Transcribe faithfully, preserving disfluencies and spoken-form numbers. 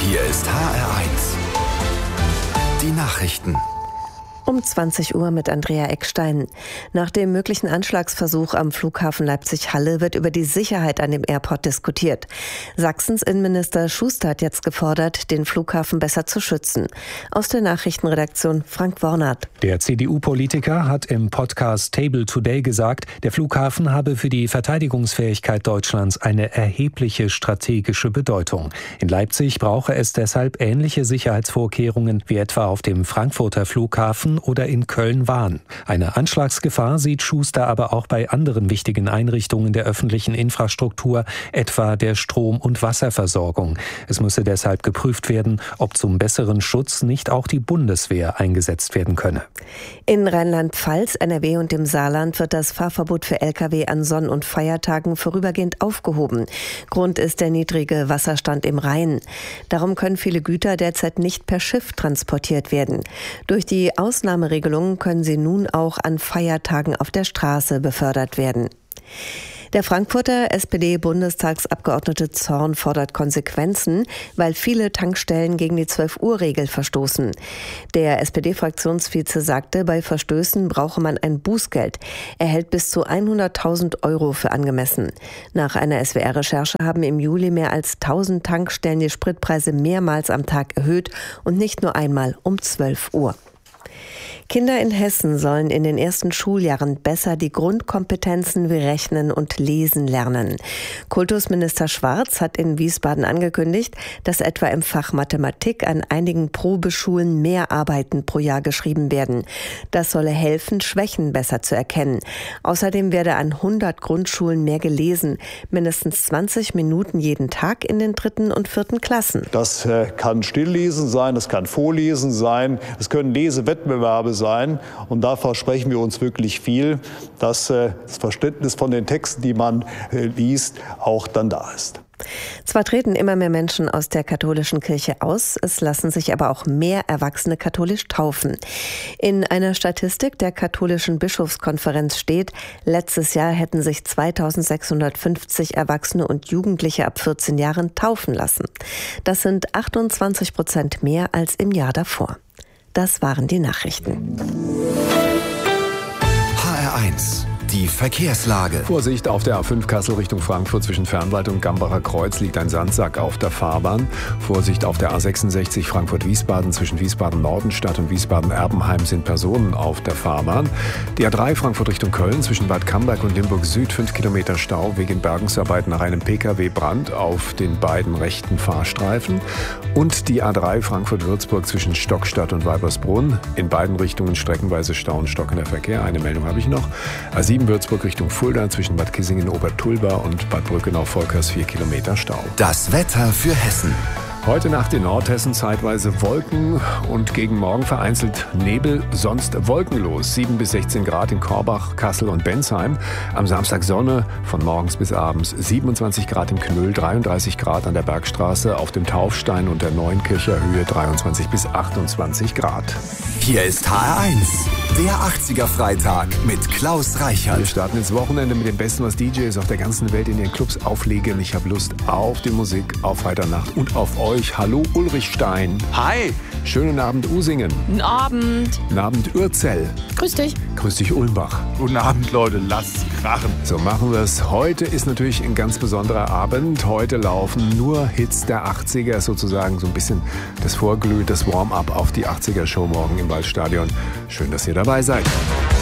Hier ist H R eins. Die Nachrichten. Um zwanzig Uhr mit Andrea Eckstein. Nach dem möglichen Anschlagsversuch am Flughafen Leipzig-Halle wird über die Sicherheit an dem Airport diskutiert. Sachsens Innenminister Schuster hat jetzt gefordert, den Flughafen besser zu schützen. Aus der Nachrichtenredaktion Frank Wornert. Der C D U-Politiker hat im Podcast Table Today gesagt, der Flughafen habe für die Verteidigungsfähigkeit Deutschlands eine erhebliche strategische Bedeutung. In Leipzig brauche es deshalb ähnliche Sicherheitsvorkehrungen wie etwa auf dem Frankfurter Flughafen oder in Köln-Wahn. Eine Anschlagsgefahr sieht Schuster aber auch bei anderen wichtigen Einrichtungen der öffentlichen Infrastruktur, etwa der Strom- und Wasserversorgung. Es müsse deshalb geprüft werden, ob zum besseren Schutz nicht auch die Bundeswehr eingesetzt werden könne. In Rheinland-Pfalz, N R W und dem Saarland wird das Fahrverbot für L K W an Sonn- und Feiertagen vorübergehend aufgehoben. Grund ist der niedrige Wasserstand im Rhein. Darum können viele Güter derzeit nicht per Schiff transportiert werden. Durch die Ausnahmeregelungen können sie nun auch an Feiertagen auf der Straße befördert werden. Der Frankfurter S P D-Bundestagsabgeordnete Zorn fordert Konsequenzen, weil viele Tankstellen gegen die zwölf-Uhr-Regel verstoßen. Der S P D-Fraktionsvize sagte, bei Verstößen brauche man ein Bußgeld. Er hält bis zu hunderttausend Euro für angemessen. Nach einer S W R-Recherche haben im Juli mehr als tausend Tankstellen die Spritpreise mehrmals am Tag erhöht und nicht nur einmal um zwölf Uhr. Kinder in Hessen sollen in den ersten Schuljahren besser die Grundkompetenzen wie Rechnen und Lesen lernen. Kultusminister Schwarz hat in Wiesbaden angekündigt, dass etwa im Fach Mathematik an einigen Probeschulen mehr Arbeiten pro Jahr geschrieben werden. Das solle helfen, Schwächen besser zu erkennen. Außerdem werde an hundert Grundschulen mehr gelesen, mindestens zwanzig Minuten jeden Tag in den dritten und vierten Klassen. Das kann Stilllesen sein, das kann Vorlesen sein, es können Lesewettbewerbe sein. Und da versprechen wir uns wirklich viel, dass äh, das Verständnis von den Texten, die man äh, liest, auch dann da ist. Zwar treten immer mehr Menschen aus der katholischen Kirche aus, es lassen sich aber auch mehr Erwachsene katholisch taufen. In einer Statistik der katholischen Bischofskonferenz steht, letztes Jahr hätten sich zweitausendsechshundertfünfzig Erwachsene und Jugendliche ab vierzehn Jahren taufen lassen. Das sind achtundzwanzig Prozent mehr als im Jahr davor. Das waren die Nachrichten. H R eins. Die Verkehrslage. Vorsicht auf der A fünf Kassel Richtung Frankfurt zwischen Fernwald und Gambacher Kreuz liegt ein Sandsack auf der Fahrbahn. Vorsicht auf der A sechsundsechzig Frankfurt-Wiesbaden zwischen Wiesbaden-Nordenstadt und Wiesbaden-Erbenheim sind Personen auf der Fahrbahn. Die A drei Frankfurt Richtung Köln zwischen Bad Camberg und Limburg Süd fünf Kilometer Stau wegen Bergungsarbeiten nach einem Pkw-Brand auf den beiden rechten Fahrstreifen. Und die A drei Frankfurt-Würzburg zwischen Stockstadt und Weibersbrunn. In beiden Richtungen streckenweise Stau und stockender Verkehr. Eine Meldung habe ich noch. A sieben Würzburg Richtung Fulda zwischen Bad Kissingen-Obertulba und Bad Brückenau-Volkers vier Kilometer Stau. Das Wetter für Hessen. Heute Nacht in Nordhessen zeitweise Wolken und gegen Morgen vereinzelt Nebel, sonst wolkenlos. sieben bis sechzehn Grad in Korbach, Kassel und Bensheim. Am Samstag Sonne von morgens bis abends. siebenundzwanzig Grad in Knöll, dreiunddreißig Grad an der Bergstraße, auf dem Taufstein und der Neuenkircher Höhe dreiundzwanzig bis achtundzwanzig Grad. Hier ist H R eins, der achtziger-Freitag mit Klaus Reichert. Wir starten ins Wochenende mit dem Besten, was D Js auf der ganzen Welt in ihren Clubs auflegen. Ich habe Lust auf die Musik, auf Freitagnacht und auf euch. Hallo Ulrich Stein. Hi. Schönen Abend Usingen. Guten Abend. Guten Abend Urzell. Grüß dich. Grüß dich Ulmbach. Guten Abend Leute, lasst's krachen. So machen wir es. Heute ist natürlich ein ganz besonderer Abend. Heute laufen nur Hits der achtziger, sozusagen so ein bisschen das Vorglüh, das Warm-up auf die achtziger-Show morgen im Waldstadion. Schön, dass ihr dabei seid.